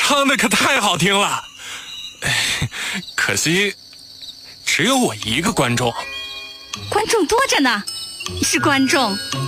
唱的可太好听了，可惜只有我一个观众。 观众多着呢，是观众